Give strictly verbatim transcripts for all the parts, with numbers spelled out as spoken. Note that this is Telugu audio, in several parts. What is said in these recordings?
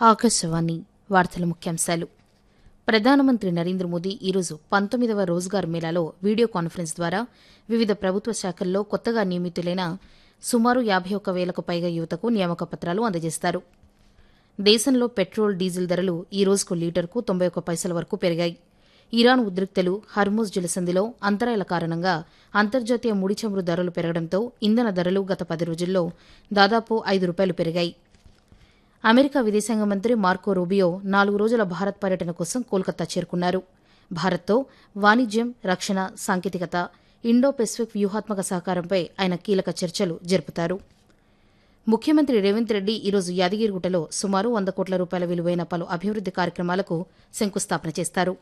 ఆకాశవాణి వార్తల ముఖ్యాంశాలు. ప్రధానమంత్రి నరేంద్ర మోదీ ఈరోజు పంతొమ్మిదవ రోజ్గార్ మేళాలో వీడియో కాన్ఫరెన్స్ ద్వారా వివిధ ప్రభుత్వ శాఖల్లో కొత్తగా నియమితులైన సుమారు యాబై ఒక్క వేలకు పైగా యువతకు నియామక పత్రాలు అందజేస్తారు. దేశంలో పెట్రోల్, డీజిల్ ధరలు ఈ రోజుకు లీటర్కు తొంభై ఒక్క పైసల వరకు పెరిగాయి. ఇరాన్ ఉద్రిక్తలు, హర్ముజ్ జలసంధిలో అంతరాయాల కారణంగా అంతర్జాతీయ ముడి చమురు ధరలు పెరగడంతో ఇంధన ధరలు గత పది రోజుల్లో దాదాపు ఐదు రూపాయలు పెరిగాయి. అమెరికా విదేశాంగ మంత్రి మార్కో రూబియో నాలుగు రోజుల భారత్ పర్యటన కోసం కోల్కతా చేరుకున్నారు. భారత్తో వాణిజ్యం, రక్షణ, సాంకేతికత, ఇండో పెసిఫిక్ వ్యూహాత్మక సహకారంపై ఆయన కీలక చర్చలు జరుపుతారు. ముఖ్యమంత్రి రేవంత్ రెడ్డి ఈరోజు యాదగిరిగుట్టలో సుమారు వంద కోట్ల రూపాయల విలువైన పలు అభివృద్ది కార్యక్రమాలకు శంకుస్థాపన చేస్తారు.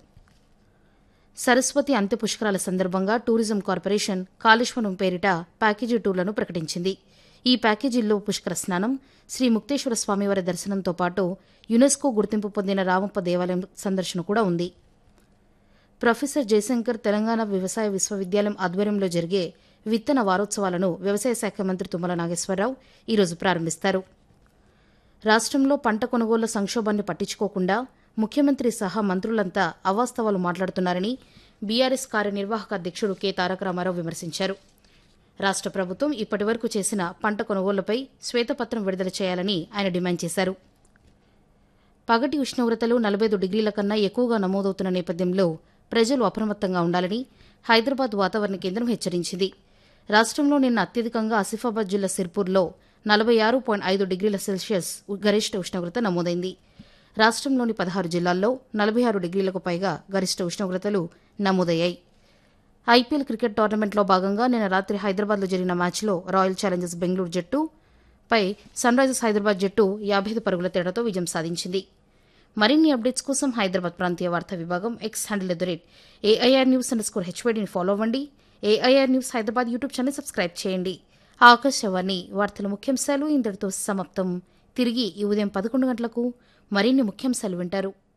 సరస్వతి అంత్య పుష్కరాల సందర్భంగా టూరిజం కార్పొరేషన్ కాళేశ్వరం పేరిట ప్యాకేజీ టూర్లను ప్రకటించింది. ఈ ప్యాకేజీల్లో పుష్కర స్నానం, శ్రీ ముక్తేశ్వర స్వామివారి దర్శనంతో పాటు యునెస్కో గుర్తింపు పొందిన రామప్ప దేవాలయం సందర్శన కూడా ఉంది. ప్రొఫెసర్ జయశంకర్ తెలంగాణ వ్యవసాయ విశ్వవిద్యాలయం ఆధ్వర్యంలో జరిగే విత్తన వారోత్సవాలను వ్యవసాయ శాఖ మంత్రి తుమ్మల నాగేశ్వరరావు ఈరోజు ప్రారంభిస్తారు. రాష్ట్రంలో పంట కొనుగోళ్ల సంక్షోభాన్ని పట్టించుకోకుండా ముఖ్యమంత్రి సహా మంత్రులంతా అవాస్తవాలు మాట్లాడుతున్నారని బీఆర్ఎస్ కార్యనిర్వాహక అధ్యక్షుడు కె తారక రామారావు విమర్శించారు. రాష్ట్ర ప్రభుత్వం ఇప్పటివరకు చేసిన పంట కొనుగోళ్లపై శ్వేతపత్రం విడుదల చేయాలని ఆయన డిమాండ్ చేశారు. పగటి ఉష్ణోగ్రతలు నలభై ఐదు డిగ్రీల కన్నా ఎక్కువగా నమోదవుతున్న నేపథ్యంలో ప్రజలు అప్రమత్తంగా ఉండాలని హైదరాబాద్ వాతావరణ కేంద్రం హెచ్చరించింది. రాష్ట్రంలో నిన్న అత్యధికంగా ఆసిఫాబాద్ జిల్లా సిర్పూర్లో నలభై ఆరు పాయింట్ ఐదు డిగ్రీల సెల్సియస్ గరిష్ట ఉష్ణోగ్రత నమోదైంది. రాష్ట్రంలోని పదహారు జిల్లాల్లో నలభై ఆరు డిగ్రీలకు పైగా గరిష్ట ఉష్ణోగ్రతలు నమోదయ్యాయి. ఐపీఎల్ క్రికెట్ టోర్నమెంట్లో భాగంగా నిన్న రాత్రి హైదరాబాద్లో జరిగిన మ్యాచ్లో royal Challengers Bengaluru జట్టుపై sun Risers Hyderabad జట్టు యాభై ఐదు పరుగుల తేడాతో విజయం సాధించింది. మరిన్ని అప్డేట్స్ కోసం హైదరాబాద్ ప్రాంతీయ వార్తా విభాగం X handle at the rate AIR news under score హెచ్వైడీని follow అవ్వండి. AIR news Hyderabad YouTube channel subscribe చేయండి. ఆకాశవాణి వార్తల ముఖ్యాంశాలు ఇంతటితో సమాప్తం. తిరిగి ఈ ఉదయం పదకొండు గంటలకు మరిన్ని ముఖ్యాంశాలు వింటారు.